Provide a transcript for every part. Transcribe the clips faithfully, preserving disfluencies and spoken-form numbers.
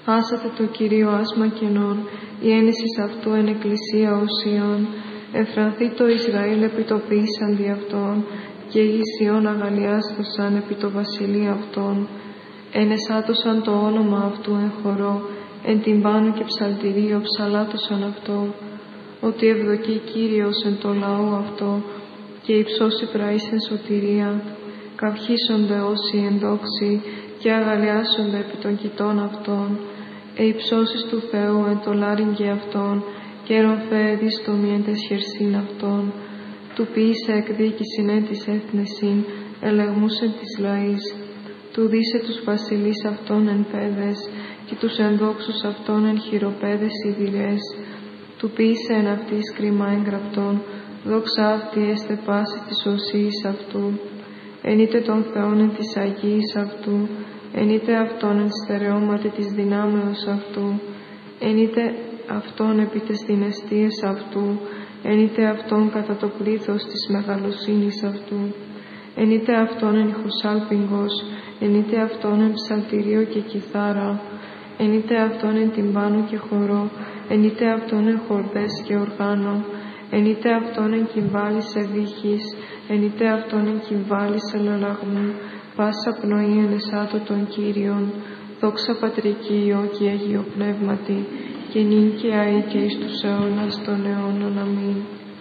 Άσατε το Κυρίο άσμα κενών, η ένεσης αυτού εν εκκλησία οσίων. Εφρανθεί το Ισραήλ επί το ποιήσαν δι' αυτόν, και οι Ισιών αγαλιάστοσαν επί το βασιλείο αυτών. Ενεσάτωσαν το όνομα αυτού εν χορό, εν τυμπάνου και ψαλτηρίο ψαλάτωσαν αυτό. Ότι ευδοκεί Κύριος εν το λαό αυτό, και υψώσει πραείς εν σωτηρία. Καυχήσονται όσοι εν δόξη, και αγαλιάσονται επί των κοιτών αυτών. Ε υψώσεις του Θεού εν το λάρυγγι αυτών, και ρομφέεδης το μη εν τες χερσίν αυτών. Του ποιήσε εκδίκησιν εν της έθνεσιν, ελεγμούσεν της λαής. Του δίσε τους βασιλείς αυτών εν πέδες, και τους ενδόξους αυτών εν χειροπέδες ιδηλές. Του ποιήσε εν αυτής κρίμα εγγραφτών, δόξα αυτή έστε πάση της οσίης αυτού. Ενείτε τον Θεόν εν της Αγίης αυτού, ενείτε αυτόν εν στερεώματι της δυνάμεως αυτού, ενείτε αυτόν επί τες δυναστείες αυτού, ενείτε αυτόν κατά το πλήθος της μεγαλοσύνης αυτού, ενείτε αυτόν εν ηχοσάλπιγγος, ενείτε αυτόν εν ψαλτηρίο και κιθάρα, ενείτε αυτόν εν τυμπάνου και χορό, ενείτε αυτόν εν χορδές και οργάνο, ενείτε αυτόν εν κυμβάλης ευήχης, ενείτε αυτόν εν κυμβάλης ελαλλαγμού, πάσα πνοή εν εσάτω των Κύριων, δόξα Πατρική Υιό και Αγίο Πνεύματι, και νυν και αεί και εις τους αιώνας των αιώνων. Αμήν.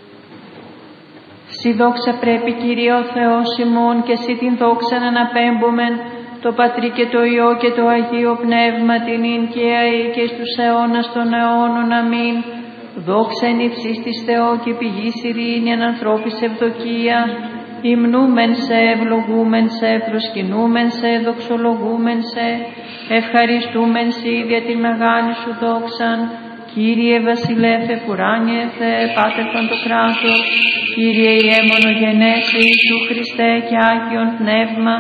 Συ δόξα πρέπει, Κύριε ο Θεός ημών, και συ την δόξα να αναπέμπομεν, το Πατρί και το Υιό και το Αγίο Πνεύμα, την νυν και αεί και εις τους αιώνας των αιώνων. Αμήν. Δόξα εν υψής της Θεό και πηγής ειρήνη, εν ανθρώπης ευδοκία. Υμνούμεν σε, ευλογούμεν σε, προσκυνούμεν σε, δοξολογούμεν σε, ευχαριστούμεν σε δια τη μεγάλη σου δόξαν. Κύριε βασιλεύε φουράνιε Θεέ, Πάτερ Παντοκράτορ, Κύριε Ιε μονογενέσαι Ιησού Χριστέ και Άγιον Πνεύμα.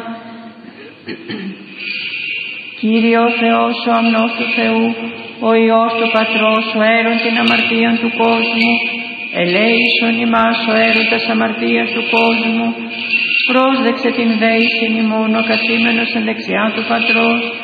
Κύριε ο Θεός, ο αμνός του Θεού, ο Υιός του Πατρός, ο αίρον την αμαρτίαν του κόσμου, ελέησον ημάς ο έρωτας αμαρτίας του κόσμου, πρόσδεξε την δέησιν ημών ο καθήμενος εν δεξιά του Πατρός,